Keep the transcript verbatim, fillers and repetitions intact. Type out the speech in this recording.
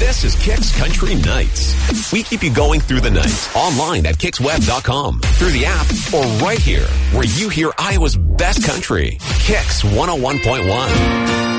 This is Kicks Country Nights. We keep you going through the night, online at kicks web dot com, through the app, or right here, where you hear Iowa's best country. Kicks one oh one point one.